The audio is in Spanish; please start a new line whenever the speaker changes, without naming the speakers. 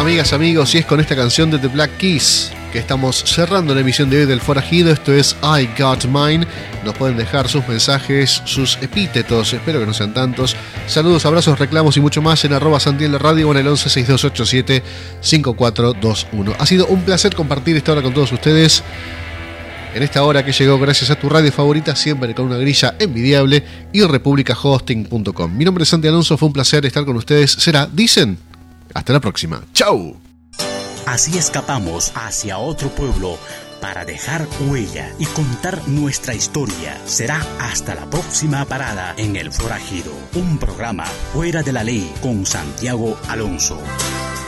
Amigas, amigos, y es con esta canción de The Black Keys que estamos cerrando la emisión de hoy del Forajido. Esto es I Got Mine. Nos pueden dejar sus mensajes, sus epítetos, espero que no sean tantos. Saludos, abrazos, reclamos y mucho más en @santienlaradio o en el 1162875421. Ha sido un placer compartir esta hora con todos ustedes. En esta hora que llegó gracias a tu radio favorita, siempre con una grilla envidiable, y republicahosting.com. Mi nombre es Santi Alonso, fue un placer estar con ustedes. Será, dicen, hasta la próxima. ¡Chau!
Así escapamos hacia otro pueblo para dejar huella y contar nuestra historia. Será hasta la próxima parada en El Forajido, un programa fuera de la ley con Santiago Alonso.